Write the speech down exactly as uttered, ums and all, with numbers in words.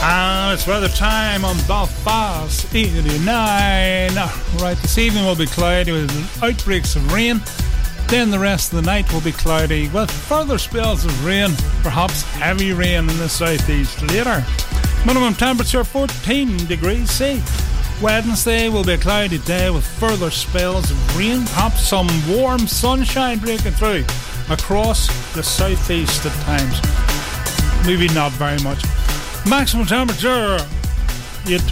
And it's weather time on Belfast eighty-nine. Right, this evening will be cloudy with outbreaks of rain. Then the rest of the night will be cloudy with further spells of rain, perhaps heavy rain in the southeast later. Minimum temperature fourteen degrees C. Wednesday will be a cloudy day with further spells of rain, perhaps some warm sunshine breaking through across the southeast at times. Maybe not very much. Maximum temperature eighteen